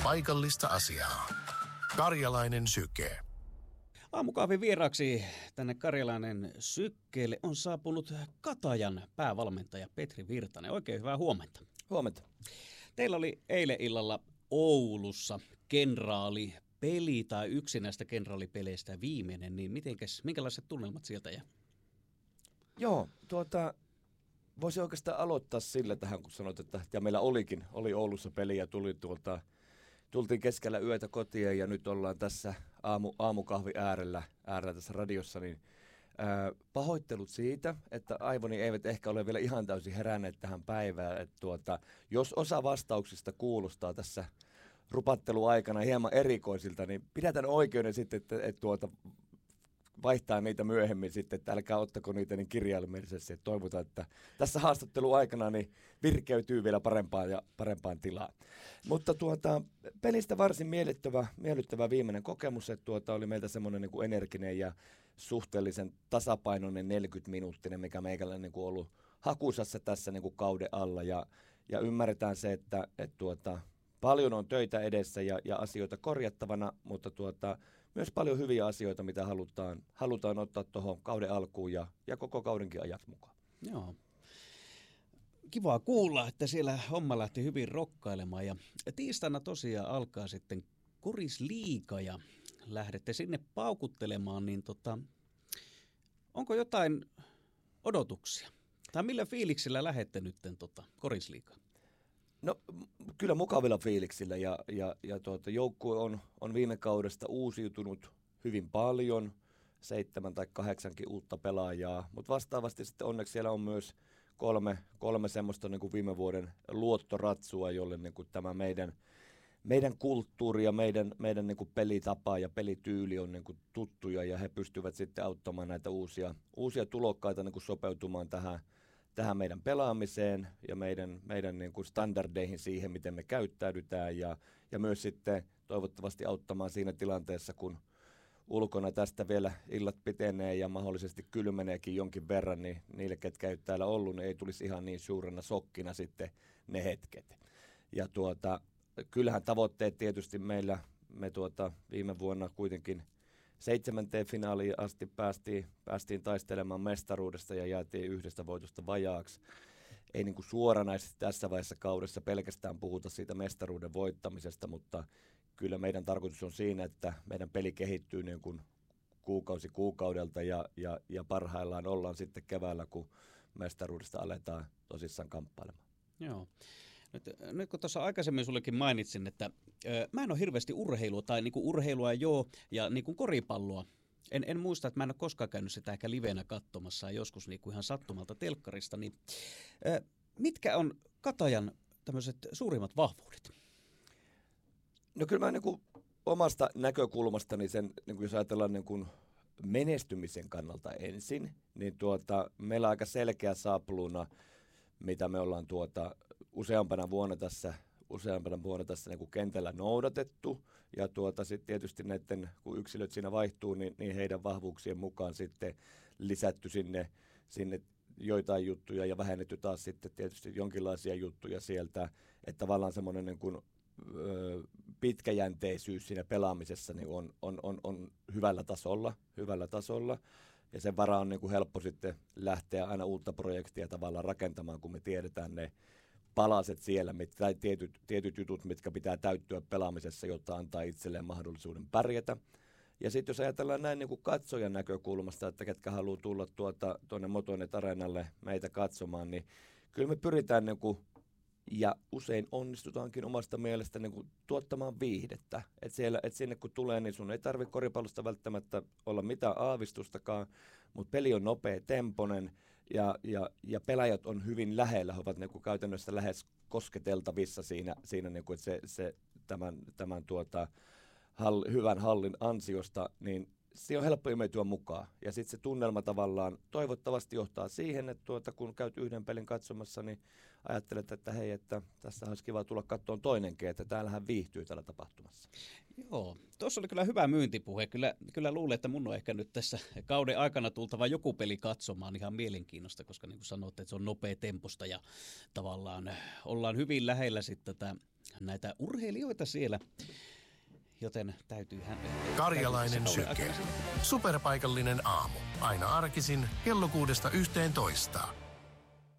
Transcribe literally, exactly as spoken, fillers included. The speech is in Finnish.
paikallista asiaa. Karjalainen syke. Aamukahvin vieraksi tänne Karjalainen sykkeelle on saapunut Katajan päävalmentaja Petri Virtanen. Oikein hyvää huomenta. Huomenta. Teillä oli eilen illalla Oulussa kenraalipeli tai yksi näistä kenraalipeleistä viimeinen, niin mitenkäs, minkälaiset tunnelmat sieltä jää? Joo, tuota, voisi oikeastaan aloittaa sillä tähän, kun sanoit, että ja meillä olikin, oli Oulussa peli ja tuli tuolta, tultiin keskellä yötä kotiin ja nyt ollaan tässä aamu, aamukahvi äärellä, äärellä tässä radiossa, niin ää, pahoittelut siitä, että aivoni eivät ehkä ole vielä ihan täysin heränneet tähän päivään, että tuota, jos osa vastauksista kuulostaa tässä rupatteluaikana hieman erikoisilta, niin pidätän oikeuden sitten, että, että tuota, vaihtaa niitä myöhemmin sitten, että älkää ottako niitä niin kirjaimellisesti, että toivotaan, että tässä haastatteluaikana niin virkeytyy vielä parempaan ja parempaan tilaan. Mutta tuota, pelistä varsin miellyttävä, miellyttävä viimeinen kokemus, että tuota, oli meiltä semmoinen niin kuin energinen ja suhteellisen tasapainoinen neljäkymmentä-minuuttinen, mikä meikällä niin kuin ollut hakusassa tässä niin kuin kauden alla ja, ja ymmärretään se, että, että tuota, paljon on töitä edessä ja, ja asioita korjattavana, mutta tuota, myös paljon hyviä asioita, mitä halutaan, halutaan ottaa tuohon kauden alkuun ja, ja koko kaudenkin ajaksi mukaan. Joo. Kiva kuulla, että siellä homma lähti hyvin rokkailemaan ja tiistaina tosiaan alkaa sitten Korisliiga ja lähdette sinne paukuttelemaan, niin tota, onko jotain odotuksia? Tai millä fiiliksillä lähette nyt tota Korisliigaan? No kyllä mukavilla fiiliksillä ja, ja, ja tuota, joukkue on, on viime kaudesta uusiutunut hyvin paljon, seitsemän tai kahdeksankin uutta pelaajaa, mutta vastaavasti sitten onneksi siellä on myös kolme, kolme semmoista niin kuin viime vuoden luottoratsua, jolle niin kuin tämä meidän, meidän kulttuuri ja meidän, meidän niin kuin pelitapa ja pelityyli on niin kuin tuttuja ja he pystyvät sitten auttamaan näitä uusia, uusia tulokkaita niin kuin sopeutumaan tähän tähän meidän pelaamiseen ja meidän, meidän niin kuin standardeihin siihen, miten me käyttäydytään ja, ja myös sitten toivottavasti auttamaan siinä tilanteessa, kun ulkona tästä vielä illat pitenee ja mahdollisesti kylmeneekin jonkin verran, niin niille, ketkä ei täällä ollut, niin ei tulisi ihan niin suurena sokkina sitten ne hetket. Ja tuota, kyllähän tavoitteet tietysti meillä, me tuota, viime vuonna kuitenkin seitsemänteen finaaliin asti päästiin, päästiin taistelemaan mestaruudesta ja jäätiin yhdestä voitosta vajaaksi. Ei niin kuin suoranaisesti tässä vaiheessa kaudessa pelkästään puhuta siitä mestaruuden voittamisesta, mutta kyllä meidän tarkoitus on siinä, että meidän peli kehittyy niin kuin kuukausi kuukaudelta ja, ja, ja parhaillaan ollaan sitten keväällä, kun mestaruudesta aletaan tosissaan kamppailemaan. Joo. Nyt, nyt kun tuossa aikaisemmin sullekin mainitsin, että ö, mä en ole hirveästi urheilua tai niinku urheilua joo ja niinku koripalloa. En, en muista, että mä en ole koskaan käynyt sitä ehkä livenä katsomassa joskus niinku ihan sattumalta telkkarista. Niin, ö, mitkä on Katajan tämmöiset suurimmat vahvuudet? No kyllä mä niin kuin omasta näkökulmastani sen, niin kuin jos ajatellaan niin kuin menestymisen kannalta ensin, niin tuota, meillä on aika selkeä sapluuna, mitä me ollaan tuota useampana vuonna tässä, useampana vuonna tässä niin kuin kentällä noudatettu. Ja tuota, sitten tietysti näiden, kun yksilöt siinä vaihtuu, niin, niin heidän vahvuuksien mukaan sitten lisätty sinne, sinne joitain juttuja ja vähennetty taas sitten tietysti jonkinlaisia juttuja sieltä. Että tavallaan semmoinen niin kuin, ö, pitkäjänteisyys siinä pelaamisessa niin on, on, on, on hyvällä tasolla, hyvällä tasolla. Ja sen varaa on niin kuin helppo sitten lähteä aina uutta projektia tavallaan rakentamaan, kun me tiedetään ne palaset siellä, mit, tai tietyt, tietyt jutut, mitkä pitää täyttyä pelaamisessa, jotta antaa itselleen mahdollisuuden pärjätä. Ja sitten jos ajatellaan näin niin kuin katsojan näkökulmasta, että ketkä haluaa tulla tuota, tuonne Motonet Areenalle meitä katsomaan, niin kyllä me pyritään niin kuin, ja usein onnistutaankin omasta mielestä niin kuin tuottamaan viihdettä. Että et sinne kun tulee, niin sun ei tarvitse koripallosta välttämättä olla mitään aavistustakaan, mutta peli on nopea, temponen ja, ja, ja pelaajat on hyvin lähellä. He ovat niin kuin käytännössä lähes kosketeltavissa siinä, siinä niin kuin, että se, se, tämän, tämän tuota, hall, hyvän hallin ansiosta, niin se on helppo imeytyä mukaan. Ja sitten se tunnelma tavallaan toivottavasti johtaa siihen, että tuota, kun käyt yhden pelin katsomassa, niin ajattelet, että hei, että tässä olisi kiva tulla katsomaan toinenkin, että täällähän viihtyy tällä tapahtumassa. Joo, tuossa oli kyllä hyvä myyntipuhe. Kyllä, kyllä luulen, että mun on ehkä nyt tässä kauden aikana tultava joku peli katsomaan ihan mielenkiinnosta, koska niin kuin sanoitte, että se on nopea temposta ja tavallaan ollaan hyvin lähellä sitten tätä näitä urheilijoita siellä, joten täytyy hän... Karjalainen syke. Superpaikallinen aamu. Aina arkisin kello kuudesta yhteentoista.